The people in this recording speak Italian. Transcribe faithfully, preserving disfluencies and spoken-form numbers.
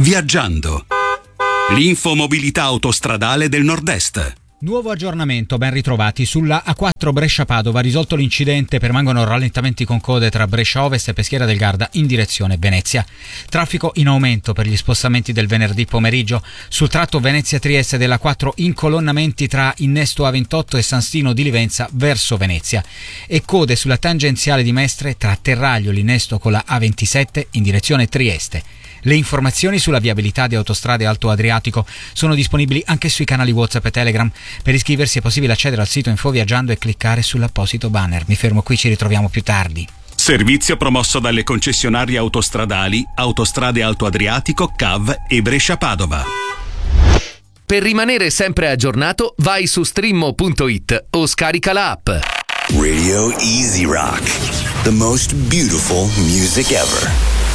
Viaggiando. L'infomobilità autostradale del Nord-Est. Nuovo aggiornamento, ben ritrovati. Sulla A quattro Brescia-Padova, risolto l'incidente, permangono rallentamenti con code tra Brescia Ovest e Peschiera del Garda in direzione Venezia. Traffico in aumento per gli spostamenti del venerdì pomeriggio. Sul tratto Venezia-Trieste della A quattro incolonnamenti tra Innesto A ventotto e San Stino di Livenza verso Venezia. E code sulla tangenziale di Mestre tra Terraglio l'Innesto con la A ventisette in direzione Trieste. Le informazioni sulla viabilità di autostrade Alto Adriatico sono disponibili anche sui canali WhatsApp e Telegram. Per iscriversi è possibile accedere al sito Info Viaggiando e cliccare sull'apposito banner. Mi fermo qui, ci ritroviamo più tardi. Servizio promosso dalle concessionarie autostradali Autostrade Alto Adriatico, C A V e Brescia-Padova. Per rimanere sempre aggiornato, vai su streammo punto it o scarica l'app. Radio Easy Rock, the most beautiful music ever.